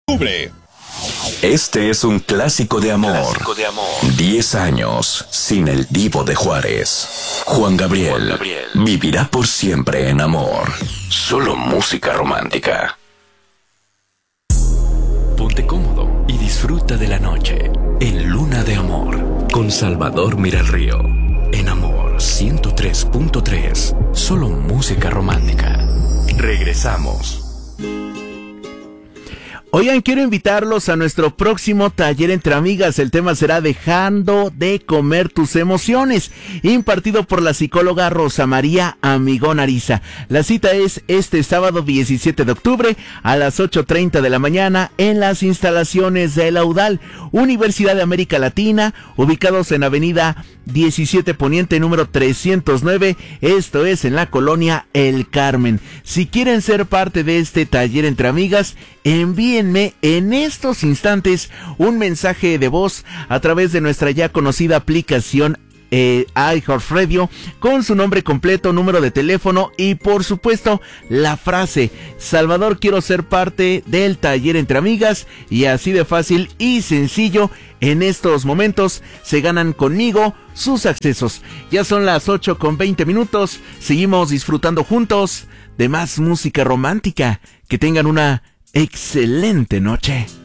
Este es un clásico de amor. 10 años sin el Divo de Juárez. Juan Gabriel vivirá por siempre en amor. Solo música romántica. Ponte cómodo y disfruta de la noche en Luna de Amor con Salvador Miralrío. En Amor 103.3. Solo música romántica. Regresamos. Oigan, quiero invitarlos a nuestro próximo taller entre amigas. El tema será Dejando de comer tus emociones, impartido por la psicóloga Rosa María Amigón Ariza. La cita es este sábado 17 de octubre a las 8:30 de la mañana en las instalaciones de la UDAL, Universidad de América Latina, ubicados en Avenida 17 Poniente, número 309, esto es en la colonia El Carmen. Si quieren ser parte de este taller entre amigas, envíenme en estos instantes un mensaje de voz a través de nuestra ya conocida aplicación iHeartRadio con su nombre completo, número de teléfono y por supuesto la frase: Salvador, quiero ser parte del taller entre amigas. Y así de fácil y sencillo, en estos momentos se ganan conmigo sus accesos. Ya son las 8:20. Seguimos disfrutando juntos de más música romántica. Que tengan una excelente noche.